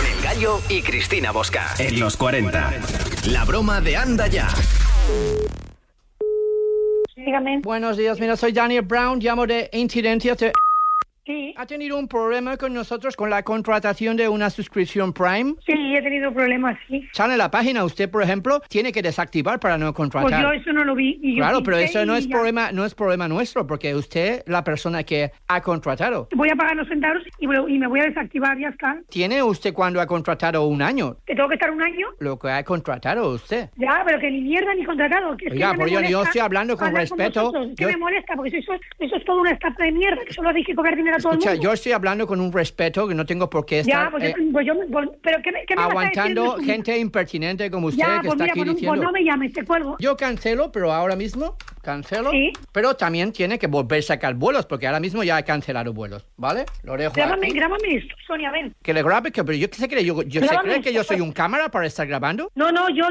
con El Gallo y Cristina Bosca. En los 40. La broma de Anda Ya. Dígame. Buenos días, mira, soy Daniel Brown, llamo de Incidencias de... Sí. ¿Ha tenido un problema con nosotros con la contratación de una suscripción Prime? Sí, he tenido problemas, sí. Sale en la página, usted, por ejemplo, tiene que desactivar para no contratar. Pues yo eso no lo vi. Y yo Claro, pero pinché eso no y es ya. problema nuestro, porque usted, la persona que ha contratado. Voy a pagar los centavos y me voy a desactivar, ya está. ¿Tiene usted cuando ha contratado un año? ¿Que tengo que estar un año? Lo que ha contratado usted. Ya, pero que ni mierda ni contratado. Que es Oiga, que me pero yo molesta estoy hablando con hablar respeto. vosotros. Es que Yo- me molesta, porque eso es toda una estafa de mierda, que solo hay que cobrar dinero a todo Escucha, el mundo. yo estoy hablando con un respeto que no tengo por qué Ya, estar pero ¿qué me vas a aguantando decir? gente impertinente como usted Ya, que pues está mira, aquí pues diciendo... no me llames, te cuelgo. Yo cancelo, pero ahora mismo cancelo. Sí. Pero también tiene que volver a sacar vuelos, porque ahora mismo ya he cancelado vuelos, ¿vale? Lo dejo Grábame aquí. esto, Sonia, ven. Que le grabe, pero yo se cree, se Grábame cree que esto. yo soy un cámara para estar grabando. No,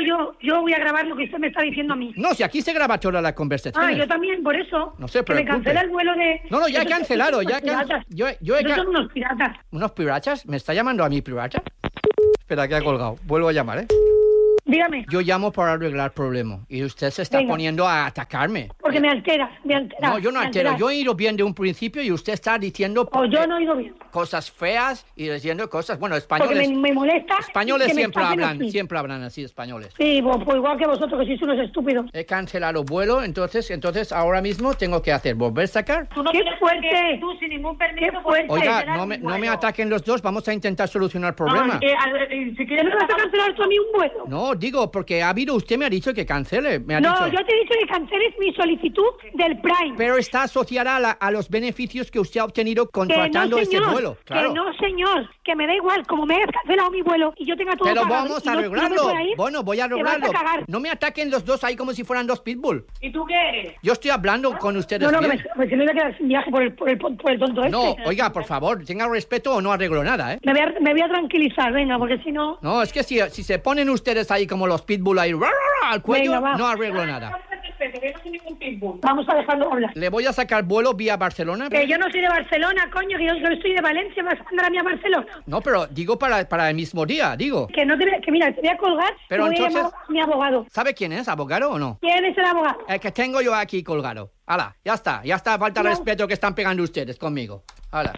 yo voy a grabar lo que usted me está diciendo a mí. No, si aquí se graba toda la conversación. Ah, yo también, por eso. No se Que me preocupe. cancela el vuelo de... No, ya he Esos- cancelado, esos ya he son piratas. yo he Esos son unos piratas. ¿Unos piratas? ¿Me está llamando a mí pirata? Espera, que ha colgado. Vuelvo a llamar, ¿eh? Dígame, Yo llamo para arreglar problemas y usted se está Venga. poniendo a atacarme. porque me alteras. No, yo no me altero. alteras. Yo he ido bien de un principio y usted está diciendo O yo no he ido bien. cosas feas y diciendo cosas... Bueno, Porque españoles... me molesta... Españoles que me siempre estafen hablan, así. siempre hablan así, españoles. Sí, pues igual que vosotros, que sois unos estúpidos. He cancelado vuelo, entonces ahora mismo tengo que hacer, volver a sacar. Tú no ¡Qué tienes fuerte! por qué, tú sin ningún permiso... ¡Qué fuerte! puedes Oiga, cancelar no un me vuelo. ataquen los dos, vamos a intentar solucionar el problema. No, si quieres... ¿No me vas a cancelar tú a mí un vuelo? No, digo, porque usted me ha dicho que cancele, me ha No, dicho. yo te he dicho que canceles mi solicitud del Prime. Pero está asociada a los beneficios que usted ha obtenido Que contratando no, ese señor, vuelo. Claro. que no, señor, que me da igual, como me hayas cancelado mi vuelo y yo tenga todo Pero pagado vamos y a no arreglarlo. me pueda ir, Bueno, voy a te vas arreglarlo. a cagar. No me ataquen los dos ahí como si fueran dos pitbull. ¿Y tú qué eres? Yo estoy hablando con ustedes No, que bien. me voy a quedar sin viaje por el tonto este. No, oiga, por favor, tenga respeto o no arreglo nada, ¿eh? Me voy a tranquilizar, venga, porque si no... No, es que si se ponen ustedes ahí como los pitbull ahí al cuello, Venga, va. no arreglo nada. Que no soy ningún pitbull. Vamos a dejarlo hablar. Le voy a sacar vuelo vía Barcelona. Que yo no soy de Barcelona, coño, que yo estoy de Valencia, me vas a mandar a mí a Barcelona. No, pero digo para el mismo día, digo. Que mira, te voy a colgar Pero y voy entonces- a llamar a mi abogado. ¿Sabe quién es? ¿Abogado o no? ¿Quién es el abogado? El que tengo yo aquí colgado. Hala, ya está, falta No. respeto que están pegando ustedes conmigo. Hala.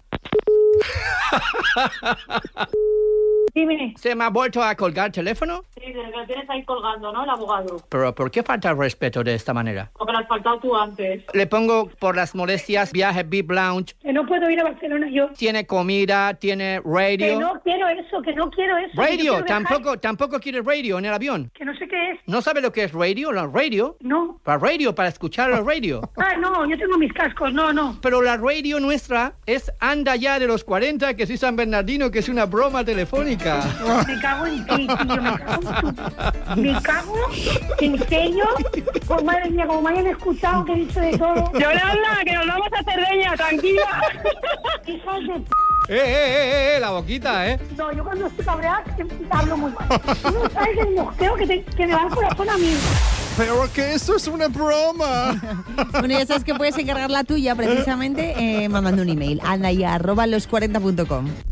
Dime. ¿Se me ha vuelto a colgar el teléfono? Sí, desde que lo tienes ahí colgando, ¿no? El abogado. Pero ¿por qué falta el respeto de esta manera? Porque lo has faltado tú antes. Le pongo por las molestias viaje VIP Lounge. Que no puedo ir a Barcelona yo. Tiene comida, tiene Que radio. no quiero eso, que no quiero eso. que yo Radio, quiero viajar. tampoco quiere radio en el avión. Que no sé qué es. ¿No sabe lo que es radio? La radio. No. Para escuchar la radio. Ah, no, yo tengo mis cascos, no. Pero la radio nuestra es Anda Ya de los 40, que es San Bernardino, que es una broma telefónica. Me cago en ti, tío, me cago en serio. Pues madre mía, como me hayan escuchado que he dicho de todo. Yolanda, que nos vamos a Cerdeña, tranquila. Hijos de La boquita, No, yo cuando estoy cabreada hablo muy mal. Tú no sabes el mosqueo que me va al corazón a mí. Pero que esto es una broma. Bueno, ya sabes que puedes encargar la tuya precisamente mandando un email. andaya@los40.com.